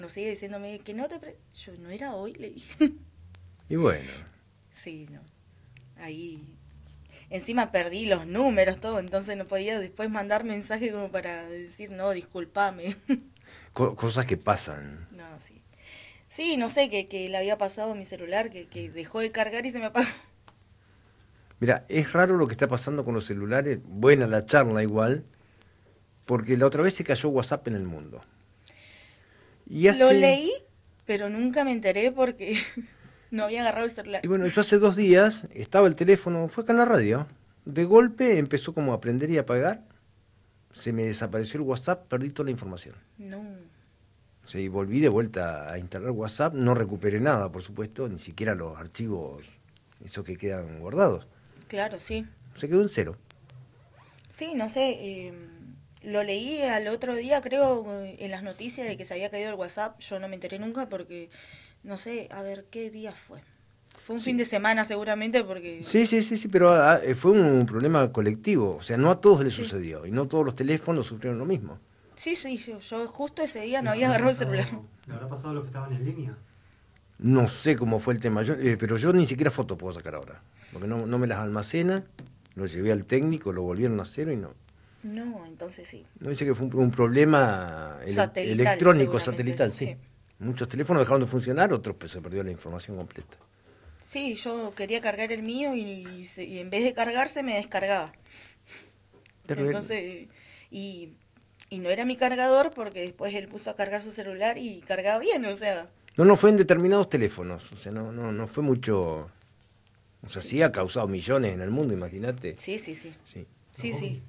sigue diciéndome que no yo no era hoy, le dije. Y bueno. Sí, no. Ahí. Encima perdí los números, todo, entonces no podía después mandar mensaje como para decir, no, discúlpame. Cosas que pasan. No, sí. Sí, no sé, que le había pasado a mi celular, que dejó de cargar y se me apagó. Mira, es raro lo que está pasando con los celulares. Buena la charla igual, porque la otra vez se cayó WhatsApp en el mundo. Y Lo leí, pero nunca me enteré porque no había agarrado el celular. Y bueno, yo hace 2 días estaba el teléfono, fue acá en la radio. De golpe empezó como a prender y a apagar. Se me desapareció el WhatsApp, perdí toda la información. No. O sea, y volví de vuelta a instalar WhatsApp, no recuperé nada, por supuesto, ni siquiera los archivos, esos que quedan guardados. Claro, sí. Se quedó en cero. Sí, no sé, lo leí al otro día, creo, en las noticias de que se había caído el WhatsApp. Yo no me enteré nunca porque, no sé, a ver, ¿qué día fue? Fue un fin de semana seguramente porque... Sí, pero fue un problema colectivo, o sea, no a todos les sucedió, y no todos los teléfonos sufrieron lo mismo. Sí, yo justo ese día no había agarrado el celular. ¿Le habrá pasado a los que estaban en línea? No sé cómo fue el tema, pero yo ni siquiera fotos puedo sacar ahora, porque no me las almacena, lo llevé al técnico, lo volvieron a cero y no. No, entonces sí. No, dice que fue un problema electrónico, satelital, sí. Muchos teléfonos dejaron de funcionar, otros pues se perdió la información completa. Sí, yo quería cargar el mío y en vez de cargarse me descargaba. Entonces, y no era mi cargador porque después él puso a cargar su celular y cargaba bien, o sea. No, fue en determinados teléfonos, o sea, no fue mucho. O sea, sí ha causado millones en el mundo, imagínate. Sí. Sí.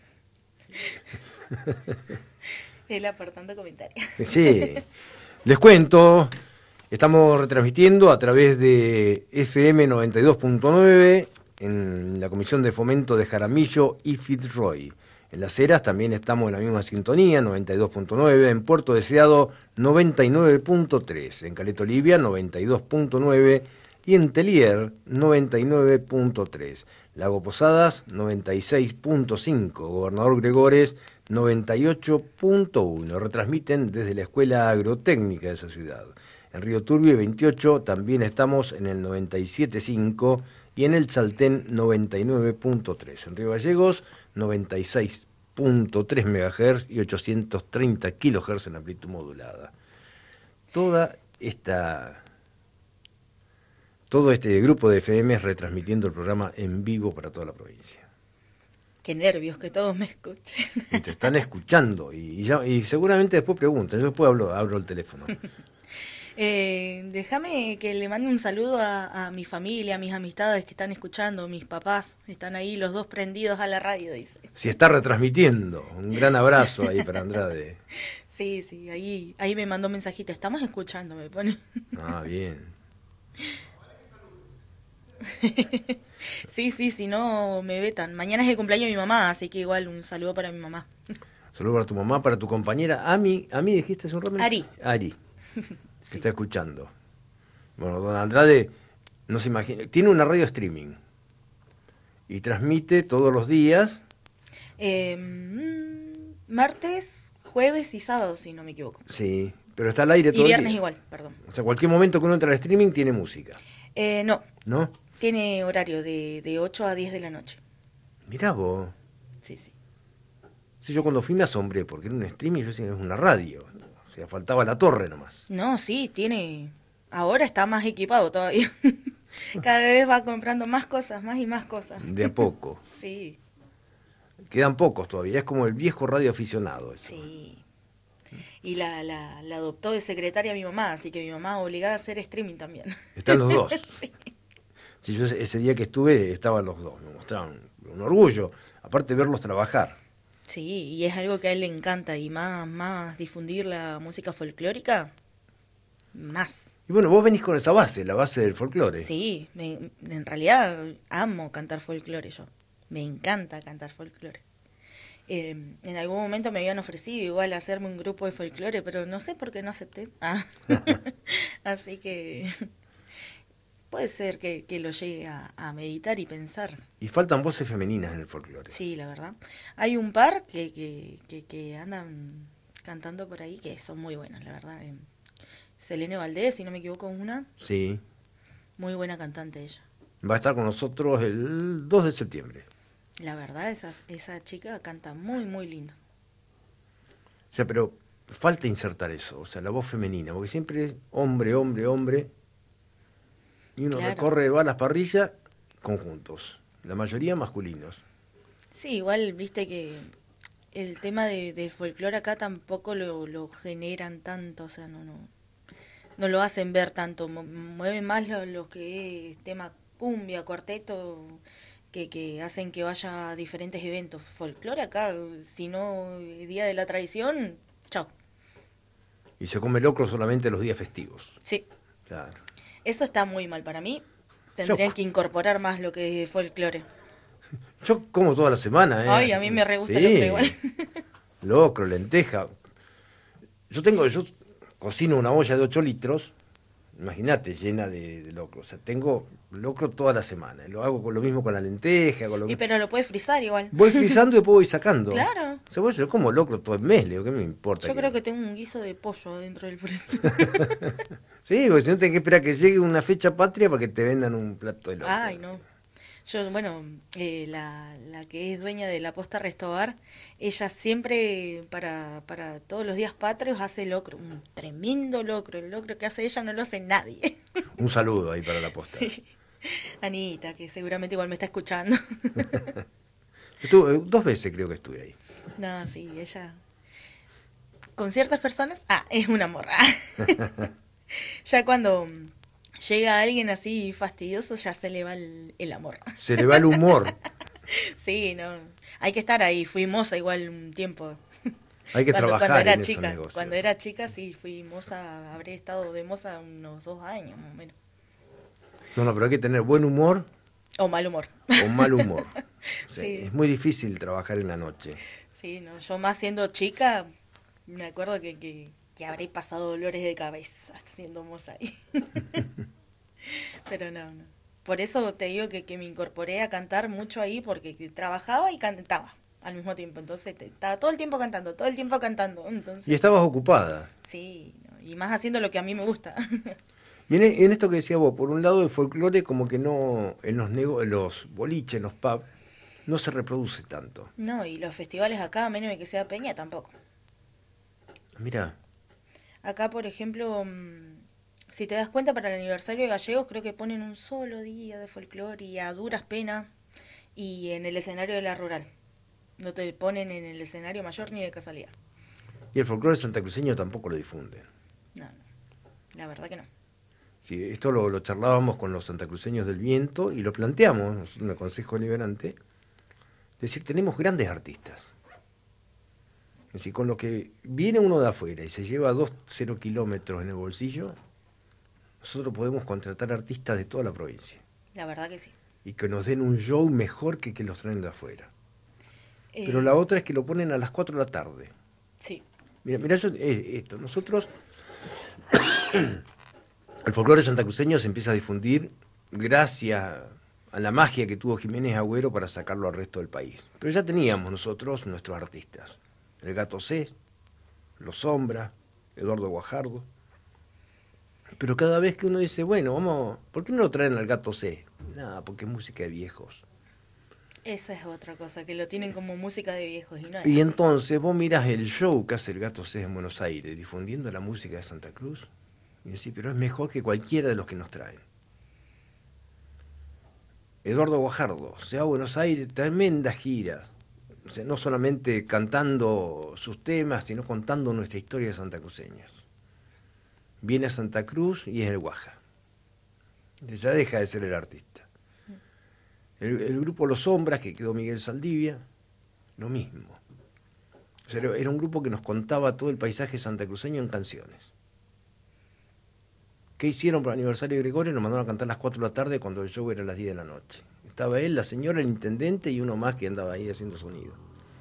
Él apartando comentarios. Sí. Les cuento, estamos retransmitiendo a través de FM 92.9 en la Comisión de Fomento de Jaramillo y Fitzroy. En Las Heras también estamos en la misma sintonía, 92.9, en Puerto Deseado 99.3, en Caleta Olivia 92.9 y en Telier 99.3. Lago Posadas 96.5, Gobernador Gregores 98.1. Retransmiten desde la Escuela Agrotécnica de esa ciudad. En Río Turbio 28 también estamos en el 97.5 y en el Chaltén 99.3. En Río Gallegos 96.3 MHz y 830 kHz en amplitud modulada. Todo este grupo de FM retransmitiendo el programa en vivo para toda la provincia. Qué nervios que todos me escuchen. Y te están escuchando y seguramente después preguntan. Yo después abro el teléfono. Déjame que le mande un saludo a mi familia, a mis amistades que están escuchando, mis papás, están ahí los dos prendidos a la radio, dice. Si está retransmitiendo, un gran abrazo ahí para Andrade. Sí, ahí me mandó un mensajito, estamos escuchando, me pone. Ah, bien. Sí, si no me vetan. Mañana es el cumpleaños de mi mamá, así que igual un saludo para mi mamá. Saludo para tu mamá, para tu compañera. A mí dijiste hace un rato. Ari. Que está escuchando. Bueno, don Andrade, no se imagina, tiene una radio streaming y transmite todos los días. Martes, jueves y sábado, si no me equivoco. Sí, pero está al aire todo el día. Y viernes igual, perdón. O sea, cualquier momento que uno entra al streaming tiene música. No. ¿No? Tiene horario de 8 a 10 de la noche. Mirá vos. Sí. Sí, yo cuando fui me asombré, porque era un streaming, yo decía, es una radio. O sea, faltaba la torre nomás. No, sí, tiene... Ahora está más equipado todavía. Cada vez va comprando más cosas, más y más cosas. De a poco. Sí. Quedan pocos todavía, es como el viejo radio aficionado. Eso. Sí. Y la adoptó de secretaria mi mamá, así que mi mamá obligada a hacer streaming también. Están los dos. Sí. Sí, yo ese día que estuve estaban los dos, me mostraban un orgullo, aparte de verlos trabajar. Sí, y es algo que a él le encanta, y más difundir la música folclórica, más. Y bueno, vos venís con esa base, la base del folclore. Sí, en realidad amo cantar folclore yo, me encanta cantar folclore. En algún momento me habían ofrecido igual hacerme un grupo de folclore, pero no sé por qué no acepté. Así que puede ser que lo llegue a meditar y pensar. Y faltan voces femeninas en el folclore. Sí, la verdad. Hay un par que andan cantando por ahí que son muy buenos, la verdad. Selene Valdés, si no me equivoco, una. Sí. Muy buena cantante ella. Va a estar con nosotros el 2 de septiembre. La verdad, esa chica canta muy, muy lindo. O sea, pero falta insertar eso, o sea, la voz femenina, porque siempre es hombre, hombre, hombre, y uno Claro. recorre, va a las parrillas, conjuntos, la mayoría masculinos. Sí, igual viste que el tema de folclore acá tampoco lo generan tanto, o sea, no lo hacen ver tanto, mueven más lo que es tema cumbia, cuarteto, que hacen que vaya a diferentes eventos. Folclore acá, si no Día de la Tradición, chao. Y se come locro solamente los días festivos. Sí, Claro. eso está muy mal para mí. Tendrían Yo- que incorporar más lo que es folclore. Yo como toda la semana, ¿eh? Ay, a mí me re gusta Sí, el locro igual. locro, lenteja. Yo cocino una olla de 8 litros, imagínate, llena de locro. O sea, tengo locro toda la semana. Lo hago con lo mismo con la lenteja, con lo Y pero lo puedes frizar igual. Voy frizando y después voy sacando. Claro. O sea, yo como locro todo el mes, le digo, ¿qué me importa? Yo creo que tengo un guiso de pollo dentro del freezer. Sí, porque si no tenés que esperar que llegue una fecha patria para que te vendan un plato de locro. Ay, no. Yo, bueno, la que es dueña de la Posta Restobar, ella siempre para todos los días patrios hace locro, un tremendo locro. El locro que hace ella no lo hace nadie. Un saludo ahí para la posta. Sí. Anita, que seguramente igual me está escuchando. Estuve, 2 veces creo que estuve ahí. No, sí, ella con ciertas personas, es una morra. Ya cuando llega alguien así fastidioso, ya se le va el amor. Se le va el humor. Sí, no. Hay que estar ahí. Fui moza igual un tiempo. Hay que trabajar cuando era en esos chica. negocios. Cuando era chica, sí, fui moza. Habré estado de moza unos 2 años, más o menos. No, pero hay que tener buen humor O mal humor. o mal humor. O sea, Sí. Es muy difícil trabajar en la noche. Sí, no. Yo más siendo chica, me acuerdo que habré pasado dolores de cabeza siendo moza ahí. Pero no. Por eso te digo que me incorporé a cantar mucho ahí, porque trabajaba y cantaba al mismo tiempo. Entonces estaba todo el tiempo cantando, todo el tiempo cantando. Entonces, Y estabas ocupada. sí, no, y más haciendo lo que a mí me gusta. Y en esto que decía vos, por un lado el folclore como que no, en los boliches, en los pubs, no se reproduce tanto. No, y los festivales acá, a menos de que sea peña, tampoco. Mira, Acá, por ejemplo, si te das cuenta, para el aniversario de Gallegos creo que ponen un solo día de folclore y a duras penas, y en el escenario de la rural. No te ponen en el escenario mayor ni de casualidad. y el folclore santacruceño tampoco lo difunden. No, la verdad que no. Sí, esto lo charlábamos con los santacruceños del viento y lo planteamos en el Consejo Deliberante. Es decir, tenemos grandes artistas. Es decir, con lo que viene uno de afuera y se lleva 0 kilómetros en el bolsillo, nosotros podemos contratar artistas de toda la provincia La verdad que sí. y que nos den un show mejor que los traen de afuera. Pero Eh, la otra es que lo ponen a las 4 de la tarde. Sí, Mira esto. Nosotros, el folclore santacruceño se empieza a difundir gracias a la magia que tuvo Jiménez Agüero para sacarlo al resto del país. Pero ya teníamos nosotros nuestros artistas. El Gato C, Los Sombras, Eduardo Guajardo. Pero cada vez que uno dice, bueno, ¿por qué no lo traen al Gato C? Nada, porque es música de viejos. esa es otra cosa, que lo tienen como música de viejos y no es Y así. entonces vos mirás el show que hace el Gato C en Buenos Aires, difundiendo la música de Santa Cruz, y decís, pero es mejor que cualquiera de los que nos traen. Eduardo Guajardo se va a Buenos Aires, tremendas giras. O sea, no solamente cantando sus temas, sino contando nuestra historia de santacruceños. Viene a Santa Cruz y es el Guaja. Ya deja de ser el artista. El grupo Los Sombras, que quedó Miguel Saldivia, lo mismo. O sea, era un grupo que nos contaba todo el paisaje santacruceño en canciones. ¿Qué hicieron para el aniversario de Gregorio? Nos mandaron a cantar a las 4 de la tarde cuando el show era a las 10 de la noche. Estaba él, la señora, el intendente y uno más que andaba ahí haciendo sonido.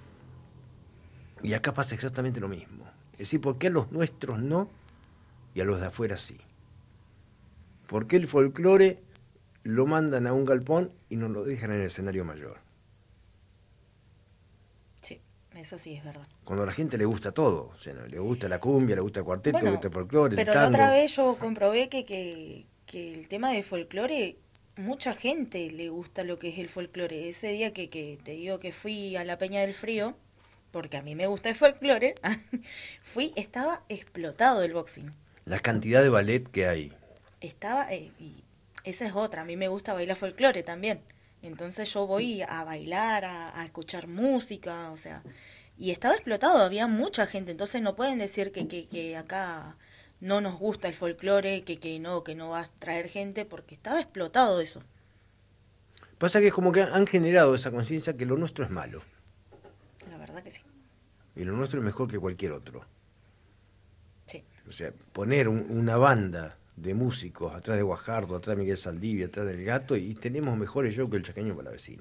Y acá pasa exactamente lo mismo. Es decir, ¿por qué a los nuestros no y a los de afuera sí? ¿Por qué el folclore lo mandan a un galpón y nos lo dejan en el escenario mayor? Sí, Eso sí es verdad. Cuando a la gente le gusta todo, o sea, le gusta la cumbia, le gusta el cuarteto, le gusta el folclore, el pero tango. la otra vez yo comprobé que el tema de folclore, mucha gente le gusta lo que es el folclore. Ese día que te digo que fui a la Peña del Frío, porque a mí me gusta el folclore, estaba explotado el boxing. La cantidad de ballet que hay. Estaba, y esa es otra, a mí me gusta bailar folclore también. Entonces yo voy a bailar, a escuchar música, o sea, y estaba explotado, había mucha gente, entonces no pueden decir que acá no nos gusta el folclore, que no va a traer gente, porque estaba explotado eso. Pasa que es como que han generado esa conciencia que lo nuestro es malo. La verdad que sí. Y lo nuestro es mejor que cualquier otro. Sí. O sea, poner una banda de músicos atrás de Guajardo, atrás de Miguel Saldivia, atrás del Gato, y tenemos mejores shows que el Chaqueño para la Vecina.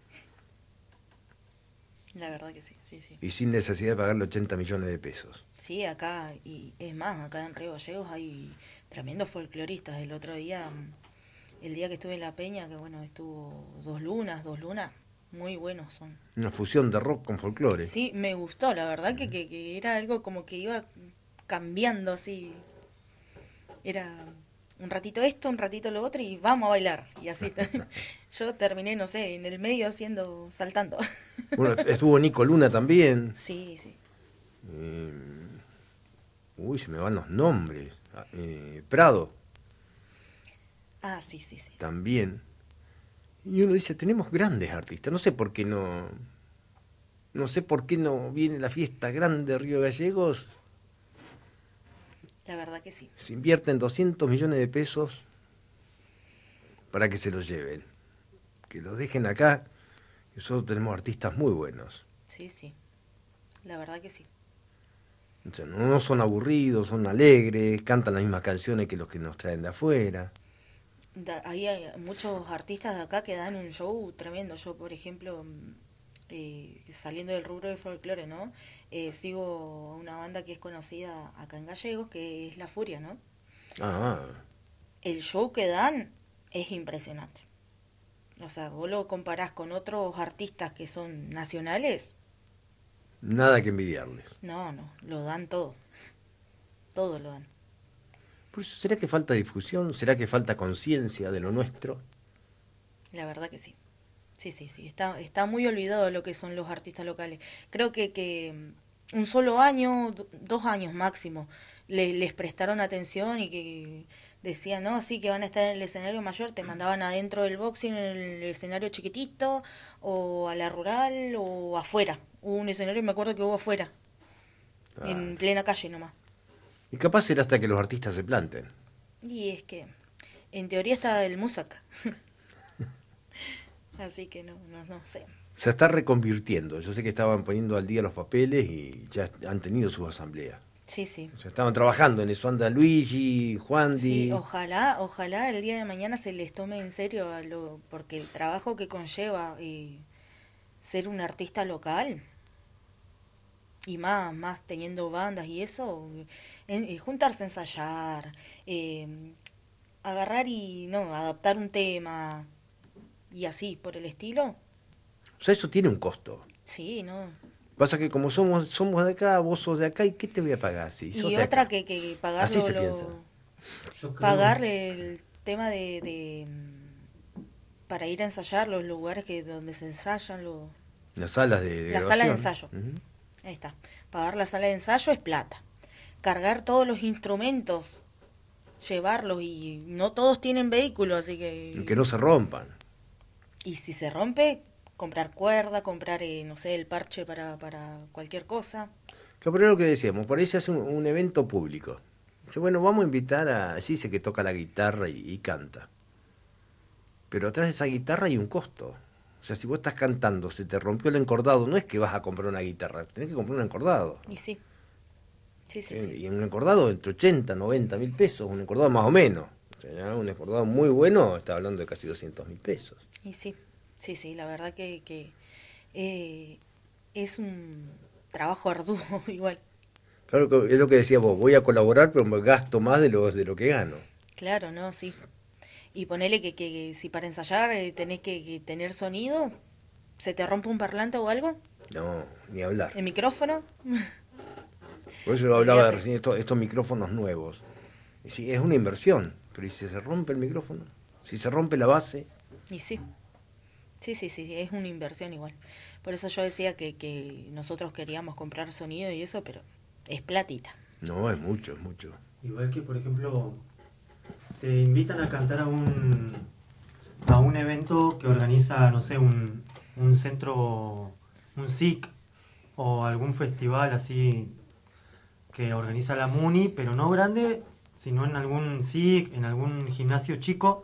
La verdad que sí, sí, sí. Y sin necesidad de pagarle 80 millones de pesos. Sí, acá, y es más, acá en Río Gallegos hay tremendos folcloristas. El otro día, el día que estuve en La Peña, que bueno, estuvo dos lunas, muy buenos son. Una fusión de rock con folclore. Sí, me gustó, la verdad que era algo como que iba cambiando así. Era un ratito esto, un ratito lo otro y vamos a bailar. Y así yo terminé, no sé, en el medio saltando. Bueno, estuvo Nico Luna también. Sí, sí. Uy, se me van los nombres. Prado Ah, sí, sí, sí. también. Y uno dice, tenemos grandes artistas. No sé por qué no sé por qué no viene la fiesta grande de Río Gallegos. La verdad que sí. Se invierten 200 millones de pesos para que se los lleven. Que los dejen acá. Nosotros tenemos artistas muy buenos. Sí, sí. La verdad que sí. O sea, no son aburridos, son alegres, cantan las mismas canciones que los que nos traen de afuera. Ahí hay muchos artistas de acá que dan un show tremendo. Yo, por ejemplo, saliendo del rubro de folclore, ¿no? Sigo una banda que es conocida acá en Gallegos, que es La Furia, ¿no? Ah, El show que dan es impresionante. O sea, vos lo comparás con otros artistas que son nacionales. nada que envidiarles. No, lo dan todo. Todo lo dan. Por eso, ¿será que falta difusión? ¿Será que falta conciencia de lo nuestro? La verdad que sí. Sí, sí, sí. Está muy olvidado lo que son los artistas locales. Creo que un solo año, 2 años máximo, les prestaron atención y que decían, no, sí, que van a estar en el escenario mayor, te mandaban adentro del boxing en el escenario chiquitito, o a la rural, o afuera. Hubo un escenario, me acuerdo que hubo afuera, en plena calle nomás. Y capaz será hasta que los artistas se planten. Y es que, en teoría está el Musac. Así que no sé. Se está reconvirtiendo. Yo sé que estaban poniendo al día los papeles y ya han tenido sus asambleas. Sí, sí. O sea, estaban trabajando en eso. Anda Luigi, Juan Di. Sí, ojalá el día de mañana se les tome en serio porque el trabajo que conlleva ser un artista local y más teniendo bandas y eso, juntarse a ensayar, agarrar y no adaptar un tema y así por el estilo. O sea, eso tiene un costo. Sí, no. Pasa que como somos de acá, vos sos de acá, ¿y qué te voy a pagar? Si sos Y de otra acá. que Así se piensa. Yo creo pagar el tema de para ir a ensayar los lugares donde se ensayan Las salas de la sala de grabación. ensayo. Ujú. Ahí está. Pagar la sala de ensayo es plata. Cargar todos los instrumentos, llevarlos y no todos tienen vehículo, así que Y que no se rompan. y si se rompe, comprar cuerda, comprar no sé, el parche para cualquier cosa. Que por lo que decíamos, por ahí se hace un evento público. Dice, bueno, vamos a invitar a Gise que toca la guitarra y canta. Pero atrás de esa guitarra hay un costo. O sea, si vos estás cantando, se te rompió el encordado, no es que vas a comprar una guitarra, tenés que comprar un encordado. Y sí. Sí, sí, sí. Y un encordado entre 80, 90 mil pesos, un encordado más o menos. O sea, ya un encordado muy bueno, está hablando de casi 200.000 pesos. Y sí. Sí, sí, la verdad que es un trabajo arduo igual. Claro, que es lo que decías vos, voy a colaborar, pero me gasto más de lo que gano. Claro, no, sí. Y ponele que si para ensayar tenés que tener sonido, se te rompe un parlante o algo, No, ni hablar. El micrófono. Por eso yo hablaba de recién estos micrófonos nuevos. Y sí, es una inversión, pero ¿y si se rompe el micrófono? Si se rompe la base. Y sí. Sí, es una inversión igual. Por eso yo decía que nosotros queríamos comprar sonido y eso, pero es platita. No, es mucho, es mucho. Igual que, por ejemplo, te invitan a cantar a un evento que organiza, no sé, un centro, un SIC o algún festival así que organiza la MUNI, pero no grande, sino en algún SIC, en algún gimnasio chico,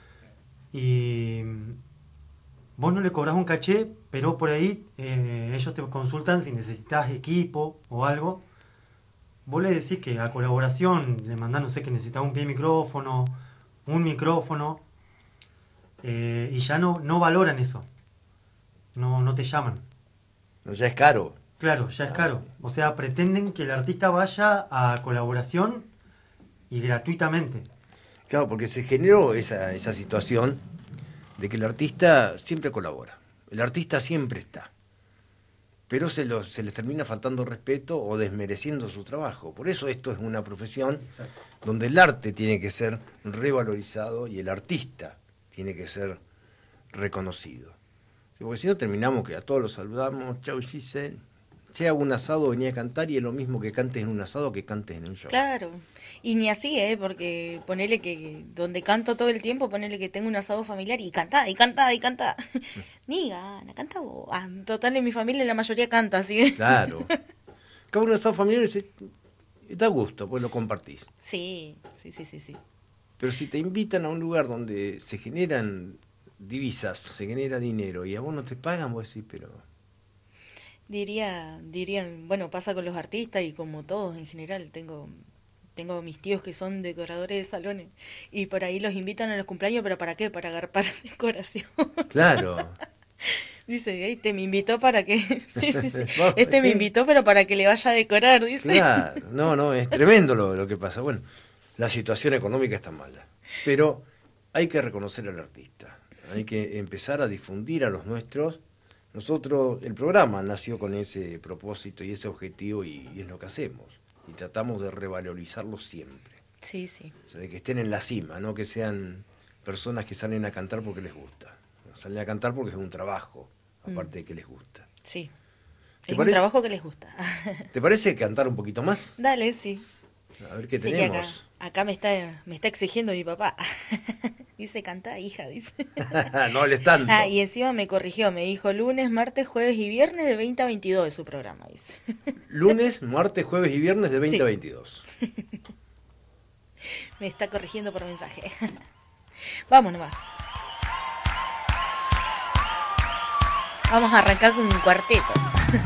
y vos no le cobras un caché, pero por ahí ellos te consultan si necesitas equipo o algo. Vos le decís que a colaboración le mandás, no sé, que necesitas un pie de micrófono, un micrófono, y ya no valoran eso. No te llaman. No, ya es caro. Claro, ya es caro. O sea, pretenden que el artista vaya a colaboración y gratuitamente. Claro, porque se generó esa situación de que el artista siempre colabora. El artista siempre está. Pero se les termina faltando respeto o desmereciendo su trabajo. Por eso esto es una profesión donde el arte tiene que ser revalorizado y el artista tiene que ser reconocido. Porque si no terminamos que a todos los saludamos, chau Giselle, che, hago un asado, venía a cantar y es lo mismo que cantes en un asado que cantes en un show. Claro, y ni así, porque ponele que donde canto todo el tiempo, ponele que tengo un asado familiar y cantá, y cantá, y cantá. Ni gana, canta vos. Total, en mi familia la mayoría canta, así. Claro. Cada un asado familiar da gusto, pues lo compartís. Sí. Pero si te invitan a un lugar donde se generan divisas, se genera dinero y a vos no te pagan, vos decís, pero... Dirían, bueno, pasa con los artistas y como todos en general. Tengo mis tíos que son decoradores de salones y por ahí los invitan a los cumpleaños, pero ¿para qué? Para agarpar decoración. Claro. Dice, este me invitó para que... Sí. Me invitó, pero para que le vaya a decorar, dice. Claro, no, es tremendo lo que pasa. Bueno, la situación económica está mala, pero hay que reconocer al artista. Hay que empezar a difundir a los nuestros. Nosotros, el programa nació con ese propósito y ese objetivo y es lo que hacemos. Y tratamos de revalorizarlos siempre. Sí. O sea, de que estén en la cima, no que sean personas que salen a cantar porque les gusta. Salen a cantar porque es un trabajo, aparte de que les gusta. Sí, es un trabajo que les gusta. ¿Te parece cantar un poquito más? Dale, sí. A ver qué sí, tenemos. Acá me está exigiendo mi papá. Dice, canta, hija, dice. No hables tanto. Y encima me corrigió, me dijo lunes, martes, jueves y viernes de 20 a 22 de su programa, dice. Lunes, martes, jueves y viernes de 20 a 22. Me está corrigiendo por mensaje. Vamos nomás. Vamos a arrancar con un cuarteto.